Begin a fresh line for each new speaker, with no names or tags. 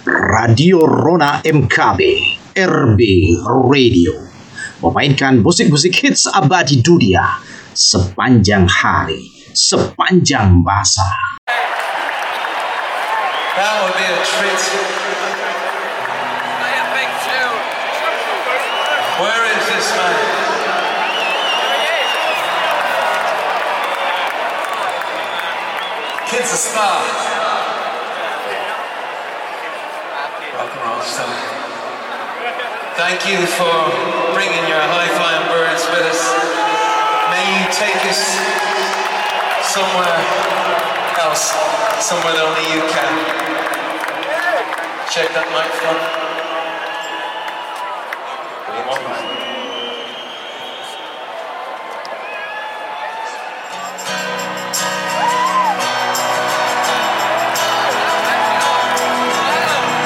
Radio Rona MKB, RB Radio, memainkan musik-musik hits abadi dunia sepanjang hari, sepanjang masa.
That would be a treat. Where is this man? Kid's a star. Rock and roll star. Thank you for bringing your high-flying birds with us. May you take us somewhere else, somewhere that only you can. Check that microphone. One more.